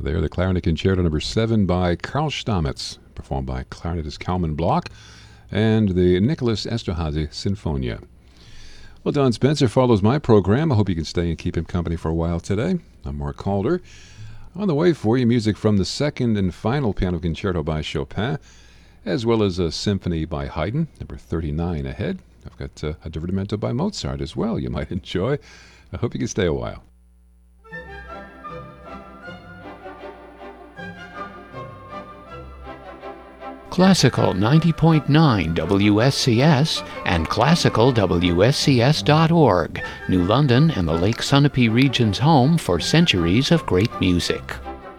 There, the Clarinet Concerto number 7 by Karl Stamitz, performed by clarinetist Kalman Bloch, and the Nicholas Esterhazy Sinfonia. Well, Don Spencer follows my program. I hope you can stay and keep him company for a while today. I'm Mark Calder. On the way for you, music from the second and final piano concerto by Chopin, as well as a symphony by Haydn, number 39 ahead. I've got a divertimento by Mozart as well you might enjoy. I hope you can stay a while. Classical 90.9 WSCS and classicalwscs.org, New London and the Lake Sunapee region's home for centuries of great music.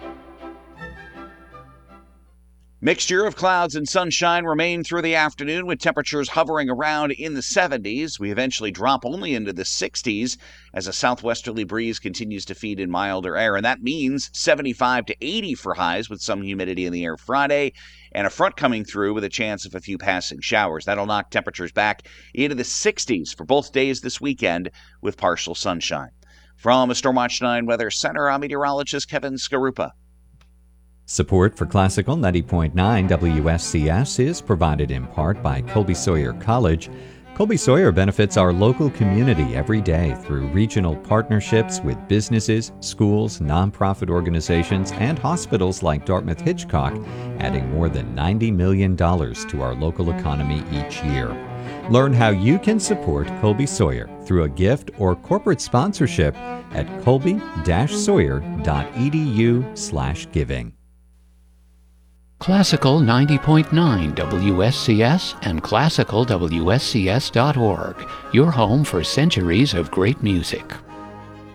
Mixture of clouds and sunshine remain through the afternoon with temperatures hovering around in the 70s. We eventually drop only into the 60s as a southwesterly breeze continues to feed in milder air, and that means 75 to 80 for highs with some humidity in the air Friday, and a front coming through with a chance of a few passing showers. That'll knock temperatures back into the 60s for both days this weekend with partial sunshine. From a Stormwatch 9 Weather Center, I'm meteorologist Kevin Skarupa. Support for Classical 90.9 WSCS is provided in part by Colby Sawyer College. Colby Sawyer benefits our local community every day through regional partnerships with businesses, schools, nonprofit organizations, and hospitals like Dartmouth Hitchcock, adding more than $90 million to our local economy each year. Learn how you can support Colby Sawyer through a gift or corporate sponsorship at colby-sawyer.edu/giving. Classical 90.9 WSCS and classicalwscs.org, your home for centuries of great music.